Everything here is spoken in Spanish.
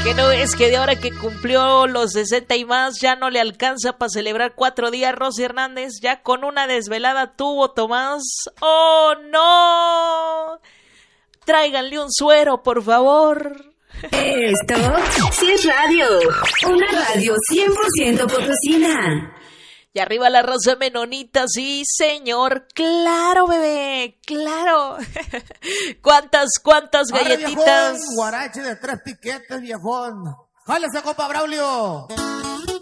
Que no, es que de ahora que cumplió los 60 y más, ya no le alcanza para celebrar 4 días, Rosy Hernández. Ya con una desvelada tuvo Tomás. ¡Oh, no! Tráiganle un suero, por favor. Esto sí es radio. Una radio 100% potosina. Y arriba la raza menonita, sí, señor. Claro, bebé, claro. ¿Cuántas galletitas? Viejón, guarache de 3 piquetes, viejón. ¡Jálese, compa Braulio!